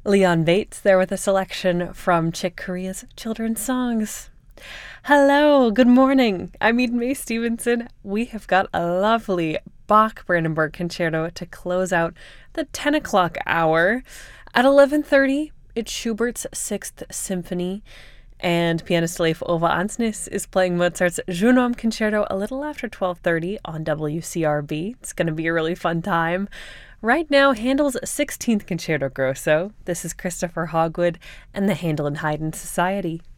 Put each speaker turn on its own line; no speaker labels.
Leon Bates there with a selection from Chick Corea's children's songs. Hello, good morning. I'm Eden Mae Stevenson. We have got a lovely Bach Brandenburg Concerto to close out the 10 o'clock hour. At 11:30, it's Schubert's Sixth Symphony, and pianist Leif Ove Andsnes is playing Mozart's Junon Concerto a little after 12:30 on WCRB. It's going to be a really fun time. Right now, Handel's 16th Concerto Grosso. This is Christopher Hogwood and the Handel and Haydn Society.